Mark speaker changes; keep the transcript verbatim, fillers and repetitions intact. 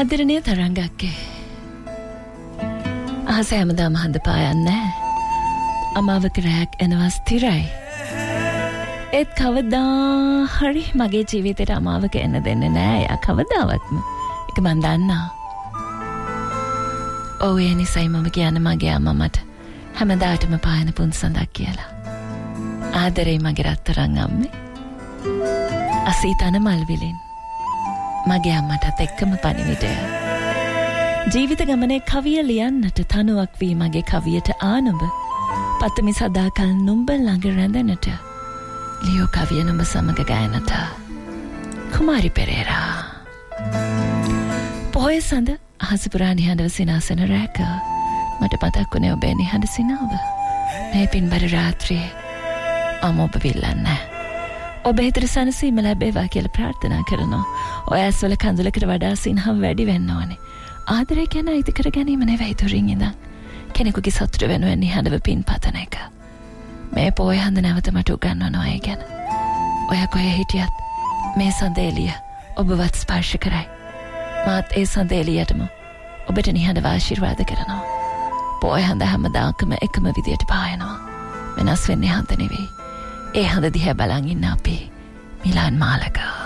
Speaker 1: ආදරණීය තරංගක්කේ අහස හැමදාම හඳ පායන්නේ අමාවක රැක් එනවා ස්ථිරයි ඒත් කවදා හරි මගේ ජීවිතේට අමාවක එන්න දෙන්නේ නෑ යා කවදාවත්ම ඒක මන් දන්නා ඔව් ඒ නිසයි මම කියන්නේ මගේ අම්මා මට හැමදාටම පායන පුන්සඳක් කියලා ආදරේ මගේ රත්තරන් අම්මේ අසීතන මල්විලින් මගේ අම්මටත් එක්කම පණිවිඩය ජීවිත ගමනේ කවිය ලියන්නට තනුවක් වී මගේ කවියට ආනඹ පතමි සදාකල් නුඹ ළඟ රැඳෙනට ලියෝ කවිය නුඹ සමග ගයනට කුමාරි පෙරේරා පොහොය සඳ අහස පුරා නිහඬව සිනාසන රැක මට මතක් වුණේ ඔබේ නිහඬ සිනාව මේ පින්බර රාත්‍රියේ අම ඔබ විල්ලන්නේ ඔබ හිතට සනසීම ලැබේවා කියලා ප්‍රාර්ථනා කරනවා. ඔය ඇස්වල කඳුලකට වඩා සිනහව වැඩි වෙන්න ඕනේ. ආදරය ගැන අයිති කර ගැනීම නෙවෙයි දුරින් ඉඳන්. කෙනෙකුගේ සතුට වෙනුවෙන් නිහඬව පින් පතන එක. මේ පොය හඳ නැවත මට උගන්වනවා ඒ ගැන. ඔයා කොහේ හිටියත් මේ සඳේලිය ඔබවත් ස්පර්ශ කරයි. මාත් ඒ සඳේලියටම ඔබට නිහඬව ආශිර්වාද කරනවා. පොය හඳ හැමදාකම එකම විදියට පායනවා. වෙනස් වෙන්නේ හඳ නෙවෙයි. ඒ හඳ දිහා බලන් ඉන්න අපි මිලාන් මාලකා